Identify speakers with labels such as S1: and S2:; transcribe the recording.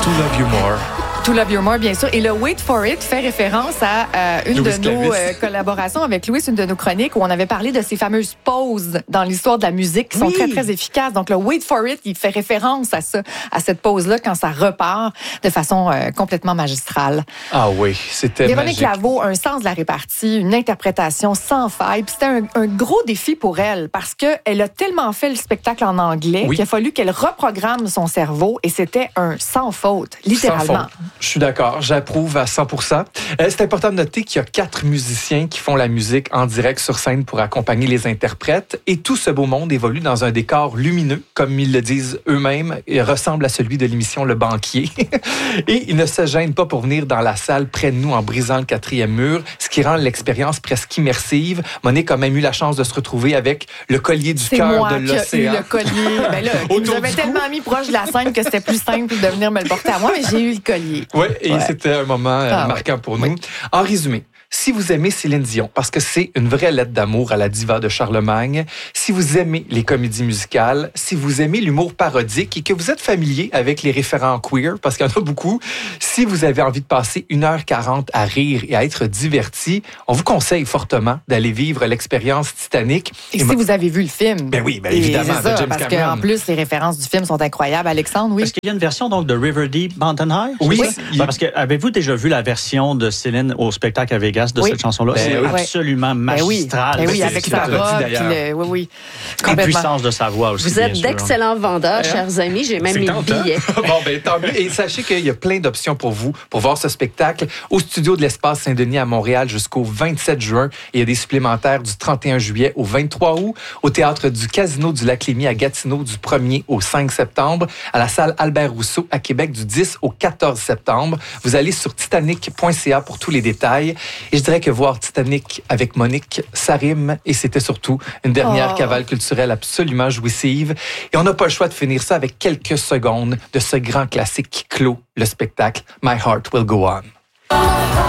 S1: To Love You More.
S2: To Love You More, bien sûr. Et le Wait for It fait référence à une
S1: Louis
S2: de nos collaborations avec Louis, une de nos chroniques où on avait parlé de ces fameuses pauses dans l'histoire de la musique qui sont très, très efficaces. Donc, le Wait for It, il fait référence à ça, à cette pause-là quand ça repart de façon complètement magistrale.
S1: Ah oui, c'était
S2: Véronique
S1: magique.
S2: Laveau, un sens de la répartie, une interprétation sans faille. Puis c'était un gros défi pour elle parce qu'elle a tellement fait le spectacle en anglais qu'il a fallu qu'elle reprogramme son cerveau et c'était un sans faute, littéralement.
S1: Sans faute. Je suis d'accord, j'approuve à 100%. C'est important de noter qu'il y a 4 musiciens qui font la musique en direct sur scène pour accompagner les interprètes et tout ce beau monde évolue dans un décor lumineux, comme ils le disent eux-mêmes, et ressemble à celui de l'émission Le Banquier. Et ils ne se gênent pas pour venir dans la salle près de nous en brisant le 4e mur, ce qui rend l'expérience presque immersive. Monique a même eu la chance de se retrouver avec le collier du cœur de l'océan.
S2: C'est moi qui ai eu le collier. Ben là, il nous avait tellement mis proche de la scène que c'était plus simple de venir me le porter à moi, mais j'ai eu le collier.
S1: Oui, et c'était un moment marquant pour nous. En résumé, si vous aimez Céline Dion, parce que c'est une vraie lettre d'amour à la diva de Charlemagne, si vous aimez les comédies musicales, si vous aimez l'humour parodique et que vous êtes familier avec les référents queer, parce qu'il y en a beaucoup, si vous avez envie de passer 1h40 à rire et à être diverti, on vous conseille fortement d'aller vivre l'expérience Titanic.
S2: Et si vous avez vu le film.
S1: Ben oui, évidemment,
S2: c'est ça,
S1: de James
S2: parce
S1: Cameron.
S2: qu'en plus, les références du film sont incroyables. Alexandre, oui?
S3: Est-ce qu'il y a une version donc de River Deep Mountain High?
S1: Oui.
S3: Parce que avez-vous déjà vu la version de Céline au spectacle à Vegas de cette chanson-là? C'est absolument magistral.
S2: Ben oui, avec sa robe. Oui.
S3: La puissance de sa voix aussi.
S4: Vous êtes d'excellents vendeurs, chers amis. J'ai même mes billets.
S1: Bon, ben tant mieux. Et sachez qu'il y a plein d'options pour vous pour voir ce spectacle au studio de l'Espace Saint-Denis à Montréal jusqu'au 27 juin. Et il y a des supplémentaires du 31 juillet au 23 août, au Théâtre du Casino du Lac-Lémy à Gatineau du 1er au 5 septembre, à la salle Albert Rousseau à Québec du 10 au 14 septembre. Vous allez sur titanic.ca pour tous les détails. Et je dirais que voir Titanic avec Monique, ça rime et c'était surtout une dernière cavale culturelle absolument jouissive. Et on n'a pas le choix de finir ça avec quelques secondes de ce grand classique qui clôt le spectacle My Heart Will Go On.